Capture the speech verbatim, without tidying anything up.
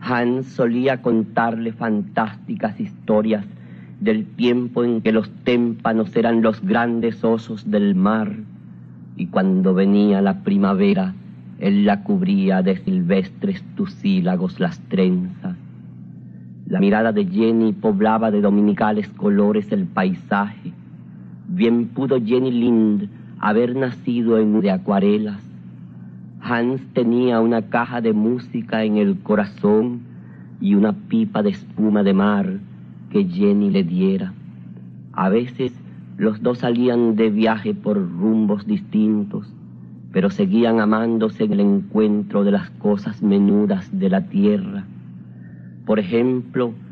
Hans solía contarle fantásticas historias del tiempo en que los témpanos eran los grandes osos del mar, y cuando venía la primavera, él la cubría de silvestres tucílagos las trenzas. La mirada de Jenny poblaba de dominicales colores el paisaje. Bien pudo Jenny Lind haber nacido en de acuarelas. Hans tenía una caja de música en el corazón y una pipa de espuma de mar que Jenny le diera. A veces los dos salían de viaje por rumbos distintos, pero seguían amándose en el encuentro de las cosas menudas de la tierra. Por ejemplo,